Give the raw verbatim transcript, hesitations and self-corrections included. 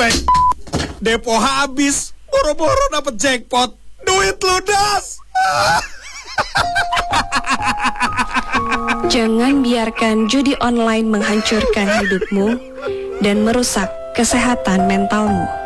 Weh, depo habis, boro-boro dapet jackpot, duit ludas. Jangan biarkan judi online menghancurkan hidupmu dan merusak kesehatan mentalmu.